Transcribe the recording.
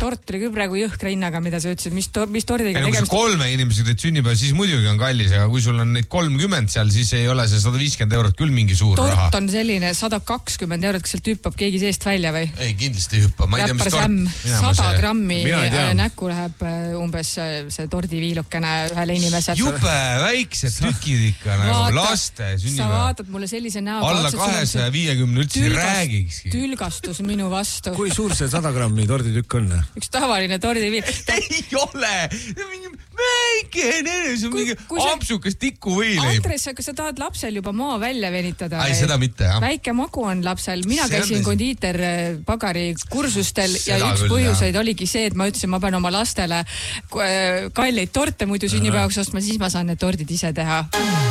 tort oli küll praegu jõhkra hinnaga, mida sa ütlesid, mis tordiga tegemist. Kui 3 inimesega teed sünnipäeva, siis muidugi on kallis, aga kui sul on neid 30 seal, siis ei ole see 150 eurot küll mingi suur tort raha. Tort on selline 120 eurot, kas sealt hüppab keegi seest välja või? Ei, kindlasti hüppab. Ma ei tea, mis tort... 100 grammi näkku läheb umbes see tordiviilukene ühele inimesele. Jube väiksed tükid ikka nagu laste sünnipäeva. Sa vaatad mulle sellise näoga. Alla 250 üldse räägikski. Tülgastus minu vastu. Kui suur see 100 grammi torditükk on? Üks tavaline tordiviil. Ei ole! Mingi väikene, see on mingi ampsukas tikuvõileib. Andres, kas sa tahad lapsel juba maa välja venitada? Ei, seda mitte, jah. Väike magu on lapsel. Mina käisin kondiiter pagari kursustel ja üks põhjuseid oligi see, et ma ütlesin, ma pean oma lastele kalleid torte muidu sünnipäevaks ostma, siis ma saan need tordid ise teha.